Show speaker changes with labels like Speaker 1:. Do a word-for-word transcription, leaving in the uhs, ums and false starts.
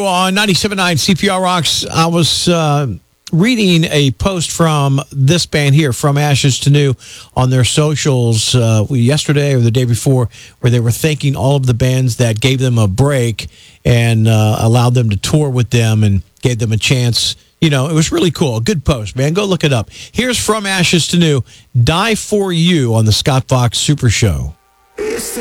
Speaker 1: on ninety-seven point nine C P R Rocks. I was uh, reading a post from this band here, From Ashes to New, on their socials uh, yesterday or the day before, where they were thanking all of the bands that gave them a break and uh, allowed them to tour with them and gave them a chance. You know, it was really cool. Good post, man. Go look it up. Here's From Ashes to New, Die For You on the Scott Fox Super Show.